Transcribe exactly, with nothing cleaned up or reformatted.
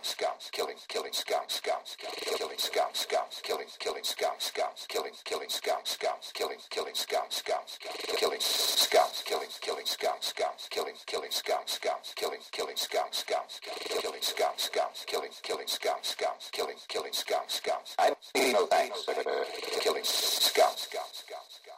scouts, killing, killing scouts, scouts, killing scouts, scouts, killing, killing scouts, scouts, killing, killing scouts, scouts, killing, killing scouts, scouts, killing scouts, killing, killing scouts, scouts, killing, killing scouts, scouts, killing, killing scouts, scouts, killing scouts, scouts, killing, killing scouts, scouts, killing, killing scouts, scouts. I need no thanks, killing scouts, scouts, scouts, scouts.